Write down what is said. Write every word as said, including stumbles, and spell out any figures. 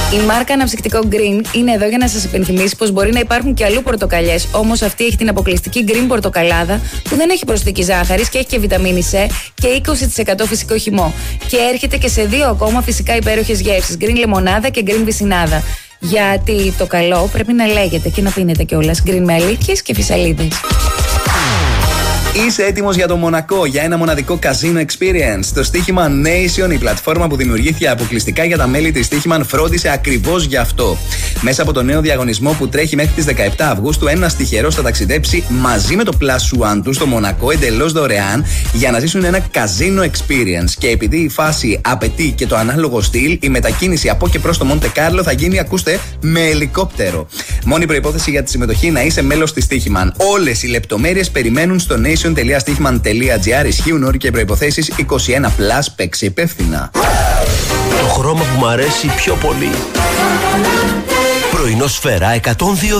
Η μάρκα αναψυκτικό Green είναι εδώ για να σας υπενθυμίσει πως μπορεί να υπάρχουν και αλλού πορτοκαλιές, όμως αυτή έχει την αποκλειστική Green πορτοκαλάδα που δεν έχει προσθήκη ζάχαρης και έχει και βιταμίνη C και είκοσι τοις εκατό φυσικό χυμό. Και έρχεται και σε δύο ακόμα φυσικά υπέροχες γεύσεις, Green λεμονάδα και Green βυσσινάδα. Γιατί το καλό πρέπει να λέγεται και να πίνετε κιόλας Green με αλήθειες και φυσαλίδες. Είσαι έτοιμος για το Μονακό, για ένα μοναδικό casino experience? Το Στοίχημα Nation, η πλατφόρμα που δημιουργήθηκε αποκλειστικά για τα μέλη της Στοίχημαν, φρόντισε ακριβώς γι' αυτό. Μέσα από το νέο διαγωνισμό που τρέχει μέχρι τις δεκαεπτά Αυγούστου, ένας τυχερός θα ταξιδέψει μαζί με το Plus One του στο Μονακό εντελώς δωρεάν για να ζήσουν ένα casino experience. Και επειδή η φάση απαιτεί και το ανάλογο στυλ, η μετακίνηση από και προς το Μοντε Κάρλο θα γίνει, ακούστε, με ελικόπτερο. Μόνη προϋπόθεση για τη συμμετοχή να είσαι μέλος της Στοίχημαν. Όλες οι λεπτομέρειες περιμένουν στο nation τελεία στοίχημαν τελεία τζι άρ. Ισχύουν όροι και προϋποθέσεις. είκοσι ένα συν, παίξε υπεύθυνα. Το χρώμα που μου αρέσει πιο πολύ. Πρωινό Σφαίρα εκατόν δύο.